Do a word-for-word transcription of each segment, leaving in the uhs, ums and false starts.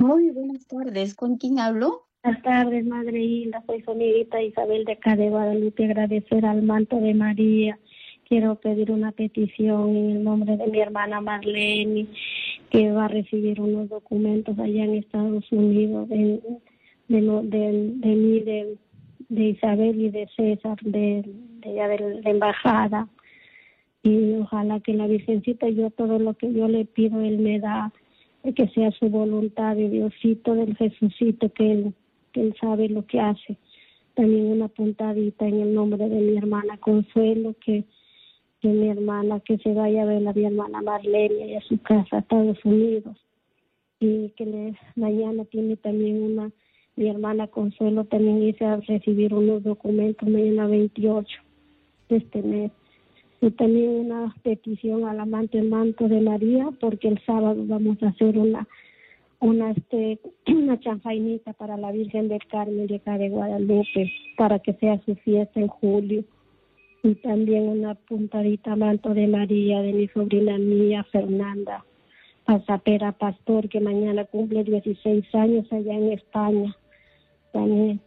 Muy buenas tardes. ¿Con quién hablo? Buenas tardes, Madre Hilda. Soy su amiguita Isabel de acá de Guadalupe. Agradecer al manto de María. Quiero pedir una petición en el nombre de mi hermana Marlene, que va a recibir unos documentos allá en Estados Unidos, de, de, de, de, de mí, de, de Isabel y de César, de, de, de, de la embajada. Y ojalá que la Virgencita, yo todo lo que yo le pido, Él me da, que sea su voluntad, de Diosito, del Jesucito, que Él, que Él sabe lo que hace. También una puntadita en el nombre de mi hermana Consuelo, que, que mi hermana, que se vaya a ver a mi hermana Marlene y a su casa, a Estados Unidos. Y que le, mañana tiene también una, mi hermana Consuelo también irse a recibir unos documentos mañana veintiocho de este mes. Y también una petición al amante manto de María, porque el sábado vamos a hacer una una este una chanfainita para la Virgen del Carmen de acá de Guadalupe, para que sea su fiesta en julio. Y también una puntadita manto de María de mi sobrina mía, Fernanda Pasapera Pastor, que mañana cumple dieciséis años allá en España. También.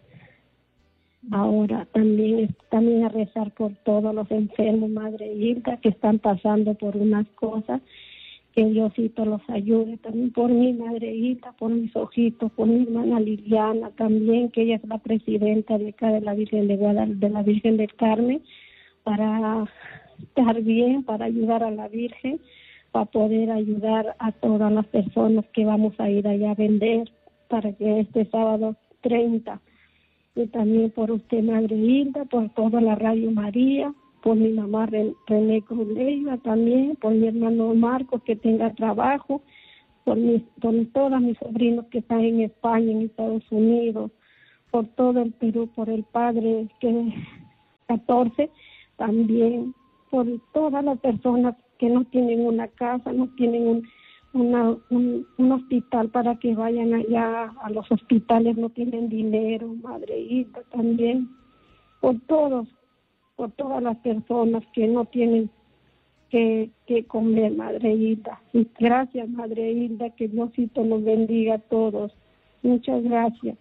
Ahora también, también a rezar por todos los enfermos, Madre Hilda, que están pasando por unas cosas, que Diosito los ayude. También por mi Madre Hilda, por mis ojitos, por mi hermana Liliana también, que ella es la presidenta de acá de la Virgen de Guadalupe, de la Virgen del Carmen, para estar bien, para ayudar a la Virgen, para poder ayudar a todas las personas que vamos a ir allá a vender, para que este sábado treinta, y también por usted, Madre Hilda, por toda la Radio María, por mi mamá René Cruz Leiva también, por mi hermano Marcos, que tenga trabajo, por, mis, por todos mis sobrinos que están en España, en Estados Unidos, por todo el Perú, por el Padre que catorce, también por todas las personas que no tienen una casa, no tienen un Una, un, un hospital para que vayan allá a los hospitales, no tienen dinero, Madre Hilda, también por todos, por todas las personas que no tienen que, que comer, Madre Hilda. Y gracias, Madre Hilda, que Diosito nos bendiga a todos. Muchas gracias.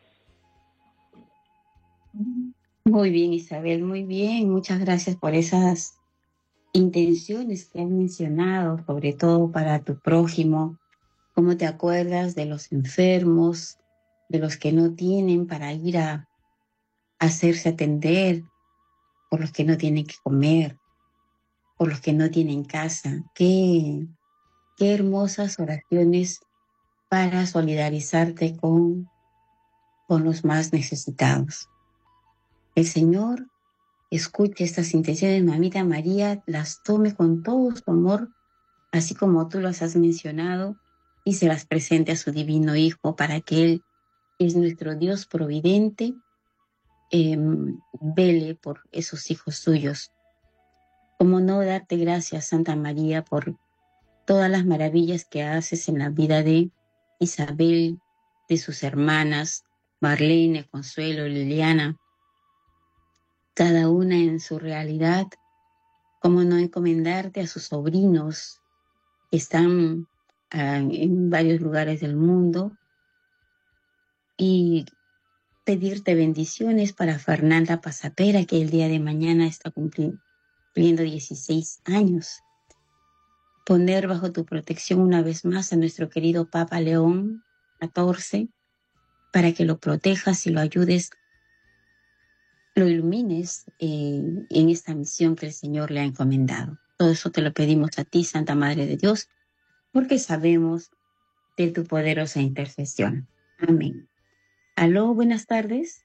Muy bien, Isabel, muy bien. Muchas gracias por esas intenciones que has mencionado, sobre todo para tu prójimo. ¿Cómo te acuerdas de los enfermos, de los que no tienen para ir a, a hacerse atender, por los que no tienen que comer, por los que no tienen casa? Qué, qué hermosas oraciones para solidarizarte con, con los más necesitados. El Señor escuche estas intenciones, mamita María, las tome con todo su amor, así como tú las has mencionado, y se las presente a su divino Hijo para que Él es nuestro Dios providente, eh, vele por esos hijos suyos. Cómo no darte gracias, Santa María, por todas las maravillas que haces en la vida de Isabel, de sus hermanas, Marlene, Consuelo, Liliana, cada una en su realidad. Cómo no encomendarte a sus sobrinos que están uh, en varios lugares del mundo, y pedirte bendiciones para Fernanda Pasapera, que el día de mañana está cumpliendo dieciséis años. Poner bajo tu protección una vez más a nuestro querido Papa León catorce, para que lo protejas y lo ayudes, lo ilumines eh, en esta misión que el Señor le ha encomendado. Todo eso te lo pedimos a ti, Santa Madre de Dios, porque sabemos de tu poderosa intercesión. Amén. Aló, buenas tardes.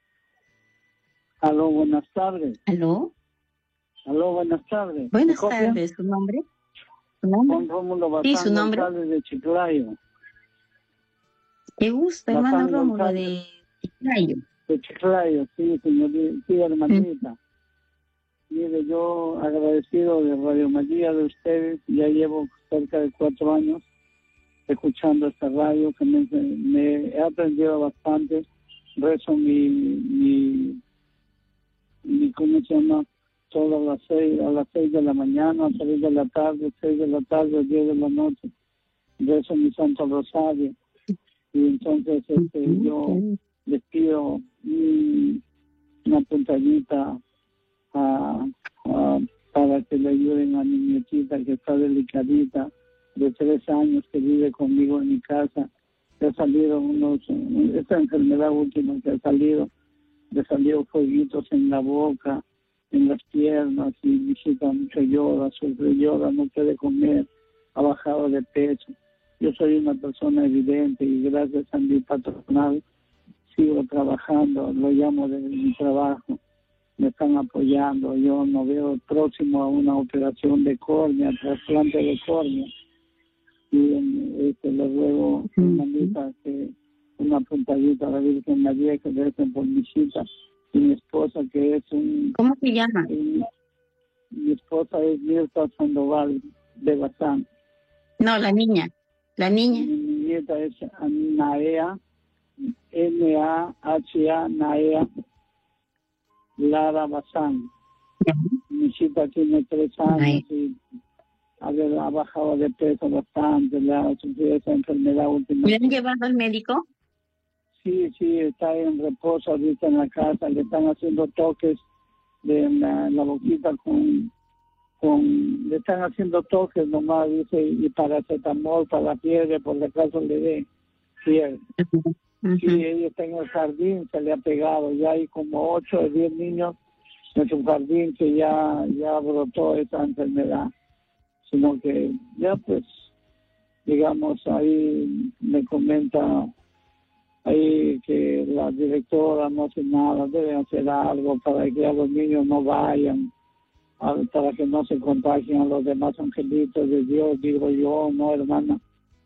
Aló, buenas tardes. Aló. Aló, buenas tardes. Buenas tardes, ¿su nombre? ¿Su nombre? Juan Rómulo Bazán, sí, su nombre. González de Chiclayo. Qué gusto, Bazán, hermano Rómulo González, de Chiclayo. De Chiclayo, sí, señor, sí, hermanita. ¿Mm? Mire, yo agradecido de Radio María de ustedes, ya llevo cerca de cuatro años escuchando esta radio, que me, me he aprendido bastante. Rezo mi, mi, mi, ¿cómo se llama? Todas las seis, a las seis de la mañana, a las seis de la tarde, seis de la tarde, diez de la noche. Rezo mi Santo Rosario. Y entonces este, Ujú, yo ok. les pido mm, una puntadita a, a- para que le ayuden a mi nietita que está delicadita, de tres años, que vive conmigo en mi casa. Le ha salido unos, esta enfermedad última que ha salido, le salió fueguitos en la boca, en las piernas, y visita mucho, llora, sufre, llora, no puede comer, ha bajado de peso. Yo soy una persona evidente y gracias a mi patronal sigo trabajando, lo llamo de mi trabajo, me están apoyando, yo no veo próximo a una operación de córnea, trasplante de córnea, y este, le ruego, hermanita, que una puntadita a la Virgen María que le den por mi cita, y mi esposa que es un, ¿Cómo se llama? un- mi esposa es Mirta Sandoval de Bazán, No, la niña. La y niña. mi nieta es Naea, N A H A, Naea Lara Bazán. Mi chica tiene tres años Ay, y a ver, ha bajado de peso bastante, le ha sufrido esa enfermedad última. ¿le han llevado al médico? Sí, sí, está en reposo ahorita en la casa, le están haciendo toques de la, la boquita con, con, le están haciendo toques nomás, dice, y paracetamol para la fiebre, por si acaso le dé fiebre. Ujú. Sí, ella está en el jardín, se le ha pegado, ya hay como ocho o diez niños en su jardín que ya, ya brotó esa enfermedad, sino que ya pues, digamos, ahí me comenta ahí que la directora no hace nada, debe hacer algo para que a los niños no vayan, a- para que no se contagien a los demás angelitos de Dios, digo yo, no, hermana.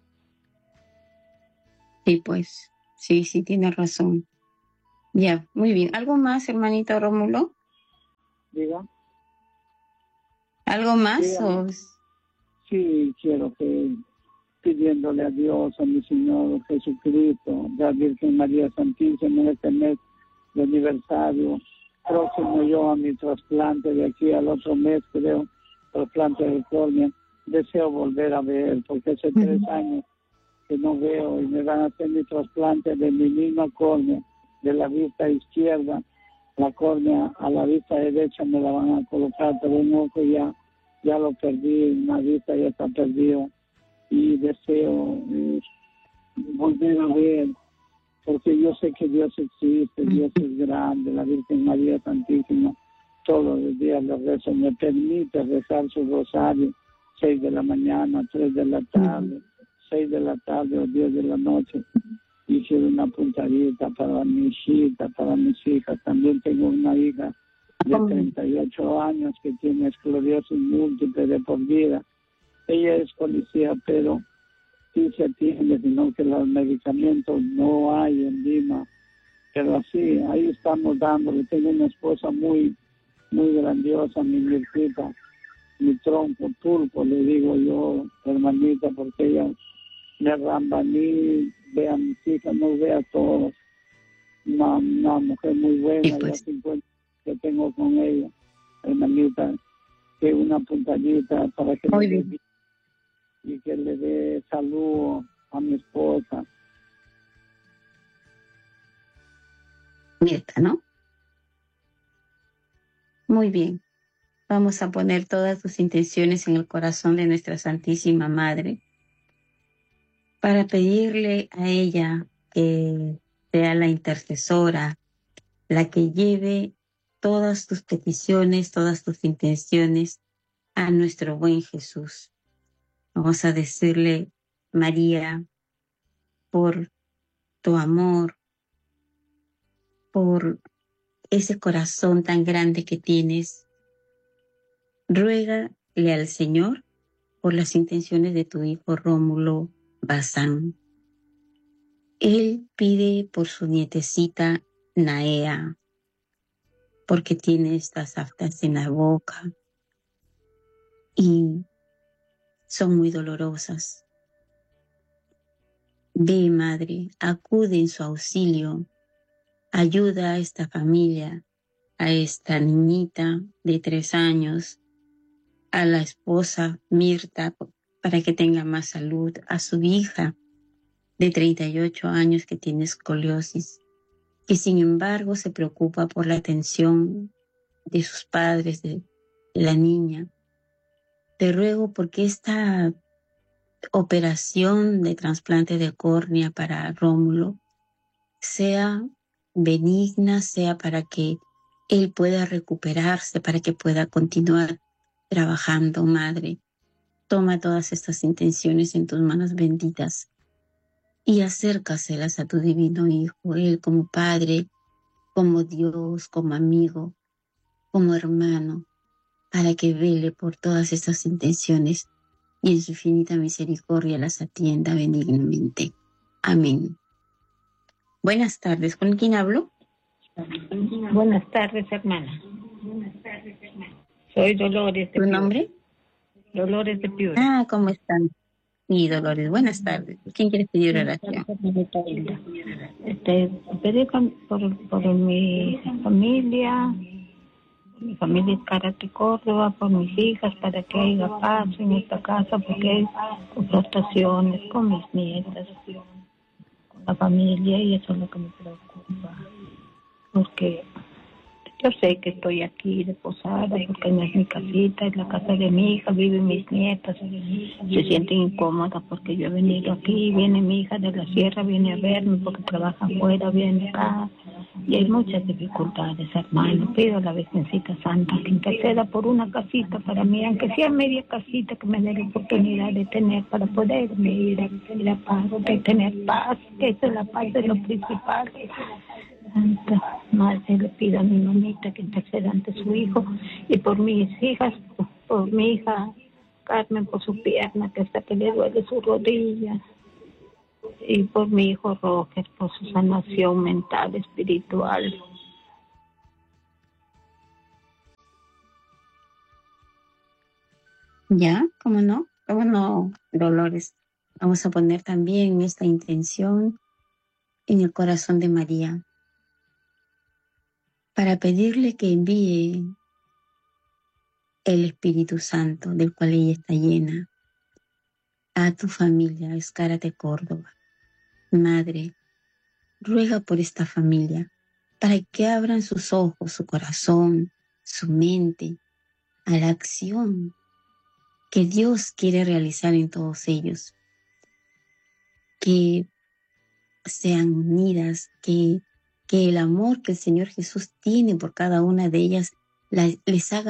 Sí, pues. Sí, sí, tiene razón. Ya, muy bien. ¿Algo más, hermanito Rómulo? Diga, ¿Algo más? dígame. O... Sí, quiero que pidiéndole a Dios, a mi Señor Jesucristo, de la Virgen María Santísima en este mes de aniversario, próximo yo a mi trasplante de aquí al otro mes, creo, trasplante de córnea, deseo volver a ver, porque hace Ujú. tres años que no veo y me van a hacer mi trasplante de mi misma córnea, de la vista izquierda, la córnea a la vista derecha me la van a colocar, pero un ojo ya, ya lo perdí, una vista ya está perdido y deseo eh, volver a ver, porque yo sé que Dios existe, Dios es grande, la Virgen María Santísima, todos los días le rezo, me permite rezar su rosario, seis de la mañana, tres de la tarde, seis de la tarde o diez de la noche, y quiero una puntadita para mi hijita, para mis hijas, también tengo una hija de treinta y ocho años que tiene esclerosis múltiple de por vida. Ella es policía, pero sí se atiende, sino que los medicamentos no hay en Lima. Pero así, ahí estamos dándole. Tengo una esposa muy, muy grandiosa, mi virgita, mi tronco turco, le digo yo, hermanita, porque ella me ramba a mí, ve a mis hijas, no ve a todos. Una, una mujer muy Sí, buena, ya pues. cincuenta que tengo con ella, hermanita, que una puntadita para que Muy le dé bien. y que le dé salud a mi esposa. Mirta, ¿no? Muy bien. Vamos a poner todas tus intenciones en el corazón de nuestra Santísima Madre para pedirle a ella que sea la intercesora, la que lleve todas tus peticiones, todas tus intenciones a nuestro buen Jesús. Vamos a decirle, María, por tu amor, por ese corazón tan grande que tienes, ruégale al Señor por las intenciones de tu hijo Rómulo Bazán. Él pide por su nietecita Naea, porque tiene estas aftas en la boca y son muy dolorosas. Ve, madre, acude en su auxilio, ayuda a esta familia, a esta niñita de tres años, a la esposa Mirta para que tenga más salud, a su hija de treinta y ocho años que tiene escoliosis, que sin embargo se preocupa por la atención de sus padres, de la niña. Te ruego porque esta operación de trasplante de córnea para Rómulo sea benigna, sea para que él pueda recuperarse, para que pueda continuar trabajando, Madre. Toma todas estas intenciones en tus manos benditas y acércaselas a tu divino Hijo, Él como Padre, como Dios, como amigo, como hermano, para que vele por todas estas intenciones y en su infinita misericordia las atienda benignamente. Amén. Buenas tardes. ¿Con quién hablo? Buenas tardes, hermana. Soy Dolores de ¿Tu Piura. nombre? Dolores de Piura. Ah, ¿cómo están? Sí, Dolores. Buenas tardes. ¿Quién quiere pedir oración? Este, pedí por, por mi familia, mi familia es Cárate Córdoba, por mis hijas, para que haya paz en esta casa, porque hay confrontaciones con mis nietas, con la familia, y eso es lo que me preocupa. Porque yo sé que estoy aquí de posada, porque no es mi casita, es la casa de mi hija, viven mis nietas, se sienten incómodas porque yo he venido aquí, viene mi hija de la sierra, viene a verme porque trabaja afuera, viene acá, y hay muchas dificultades, hermano. Pido a la Virgencita Santa que interceda por una casita para mí, aunque sea media casita, que me dé la oportunidad de tener para poderme ir a, ir a paz, de tener paz, que esa es la paz, de lo principal. Santa Madre, le pido a mi mamita que interceda ante su hijo y por mis hijas, por mi hija Carmen, por su pierna, que hasta que le duele su rodilla, y por mi hijo Roger, por su sanación mental, espiritual. Ya, ¿cómo no? ¿Cómo no, Dolores? Vamos a poner también esta intención en el corazón de María, para pedirle que envíe el Espíritu Santo, del cual ella está llena, a tu familia, Escárate Córdoba. Madre, ruega por esta familia, para que abran sus ojos, su corazón, su mente, a la acción que Dios quiere realizar en todos ellos. Que sean unidas, que, que el amor que el Señor Jesús tiene por cada una de ellas la, les haga